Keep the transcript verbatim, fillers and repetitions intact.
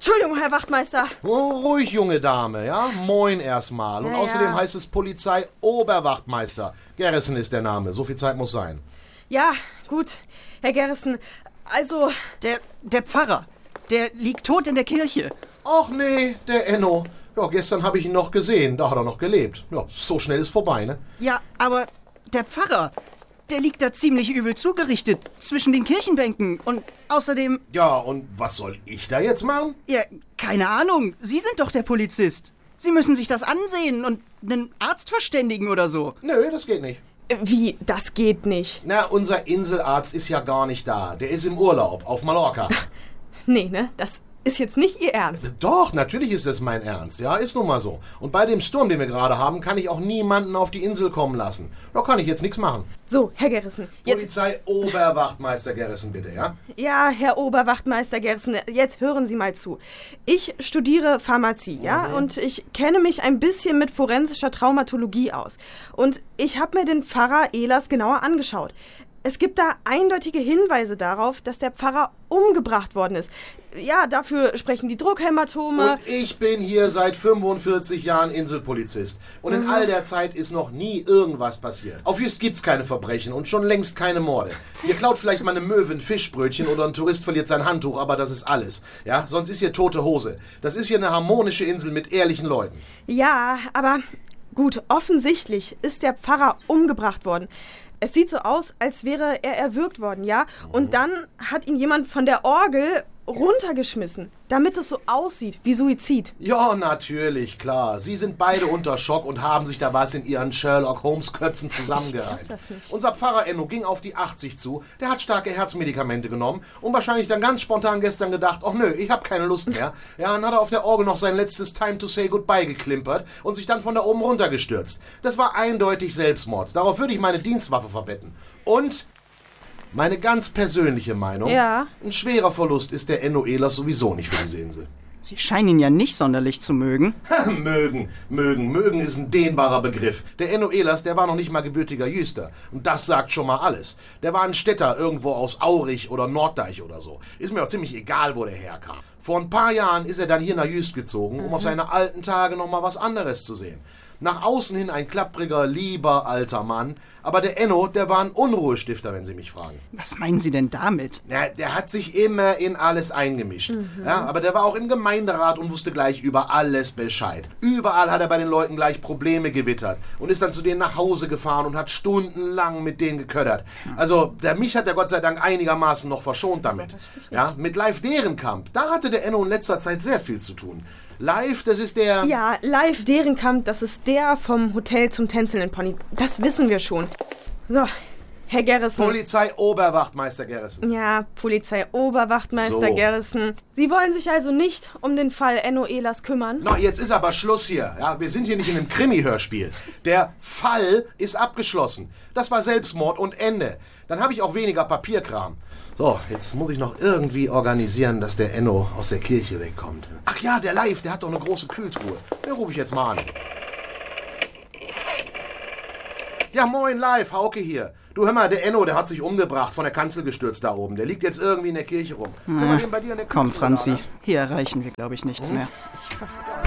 Entschuldigung, Herr Wachtmeister. Oh, ruhig, junge Dame, ja? Moin erstmal. Und ja, außerdem ja. heißt es Polizei-Oberwachtmeister. Garrison ist der Name. So viel Zeit muss sein. Ja, gut, Herr Garrison. Also... Der, der Pfarrer, der liegt tot in der Kirche. Ach nee, der Enno. Ja, gestern habe ich ihn noch gesehen. Da hat er noch gelebt. Ja, so schnell ist vorbei, ne? Ja, aber der Pfarrer, der liegt da ziemlich übel zugerichtet zwischen den Kirchenbänken. Und außerdem... Ja, und was soll ich da jetzt machen? Ja, keine Ahnung. Sie sind doch der Polizist. Sie müssen sich das ansehen und einen Arzt verständigen oder so. Nö, das geht nicht. Wie, das geht nicht. Na, unser Inselarzt ist ja gar nicht da. Der ist im Urlaub auf Mallorca. Nee, ne? Das ist jetzt nicht Ihr Ernst. Doch, natürlich ist das mein Ernst. Ja, ist nun mal so. Und bei dem Sturm, den wir gerade haben, kann ich auch niemanden auf die Insel kommen lassen. Da kann ich jetzt nichts machen. So, Herr Garrison, jetzt... Polizei-Oberwachtmeister Garrison, bitte, ja? Ja, Herr Oberwachtmeister Garrison, jetzt hören Sie mal zu. Ich studiere Pharmazie, ja? Mhm. Und ich kenne mich ein bisschen mit forensischer Traumatologie aus. Und ich habe mir den Pfarrer Ehlers genauer angeschaut. Es gibt da eindeutige Hinweise darauf, dass der Pfarrer umgebracht worden ist. Ja, dafür sprechen die Druckhämatome. Und ich bin hier seit fünfundvierzig Jahren Inselpolizist. Und in Mhm. all der Zeit ist noch nie irgendwas passiert. Auf Just gibt's keine Verbrechen und schon längst keine Morde. Ihr klaut vielleicht mal eine Möwe ein Fischbrötchen oder ein Tourist verliert sein Handtuch, aber das ist alles. Ja, sonst ist hier tote Hose. Das ist hier eine harmonische Insel mit ehrlichen Leuten. Ja, aber gut, offensichtlich ist der Pfarrer umgebracht worden. Es sieht so aus, als wäre er erwürgt worden, ja? Und dann hat ihn jemand von der Orgel runtergeschmissen, damit es so aussieht wie Suizid. Ja, natürlich, klar. Sie sind beide unter Schock und haben sich da was in ihren Sherlock-Holmes-Köpfen zusammengereiht. Ich glaub das nicht. Unser Pfarrer Enno ging auf die achtzig zu, der hat starke Herzmedikamente genommen und wahrscheinlich dann ganz spontan gestern gedacht, ach nö, ich hab keine Lust mehr. Ja, dann hat er auf der Orgel noch sein letztes Time to Say Goodbye geklimpert und sich dann von da oben runtergestürzt. Das war eindeutig Selbstmord. Darauf würde ich meine Dienstwaffe verwetten. Und... meine ganz persönliche Meinung, Ja. ein schwerer Verlust ist der Enno Ehlers sowieso nicht für diese Insel. Sie scheinen ihn ja nicht sonderlich zu mögen. mögen, mögen, mögen ist ein dehnbarer Begriff. Der Enno Ehlers, der war noch nicht mal gebürtiger Jüster. Und das sagt schon mal alles. Der war ein Städter irgendwo aus Aurich oder Norddeich oder so. Ist mir auch ziemlich egal, wo der herkam. Vor ein paar Jahren ist er dann hier nach Jüst gezogen, um auf seine alten Tage noch mal was anderes zu sehen. Nach außen hin ein klappriger, lieber alter Mann. Aber der Enno, der war ein Unruhestifter, wenn Sie mich fragen. Was meinen Sie denn damit? Ja, der hat sich immer in alles eingemischt. Ja, aber der war auch im Gemeinderat und wusste gleich über alles Bescheid. Überall hat er bei den Leuten gleich Probleme gewittert und ist dann zu denen nach Hause gefahren und hat stundenlang mit denen geködert. Also, der mich hat er Gott sei Dank einigermaßen noch verschont damit. Ja, mit Live Dehrenkamp, da hatte der Enno in letzter Zeit sehr viel zu tun. Live, das ist der... Ja, Live Dehrenkamp, das ist der vom Hotel zum tänzelnden Pony. Das wissen wir schon. So, Herr Garrison. Polizei-Oberwachtmeister Garrison. Ja, Polizei-Oberwachtmeister So. Garrison. Sie wollen sich also nicht um den Fall Enno Ehlers kümmern? Na, jetzt ist aber Schluss hier. Ja, wir sind hier nicht in einem Krimi-Hörspiel. Der Fall ist abgeschlossen. Das war Selbstmord und Ende. Dann habe ich auch weniger Papierkram. So, jetzt muss ich noch irgendwie organisieren, dass der Enno aus der Kirche wegkommt. Ach ja, der Live, der hat doch eine große Kühltruhe. Den rufe ich jetzt mal an. Ja, moin Live, Hauke hier. Du, hör mal, der Enno, der hat sich umgebracht, von der Kanzel gestürzt da oben. Der liegt jetzt irgendwie in der Kirche rum. Können wir den bei dir in der Komm, Kühltruhe Franzi, lagern? hier erreichen wir, glaube ich, nichts mehr. Ich fass es.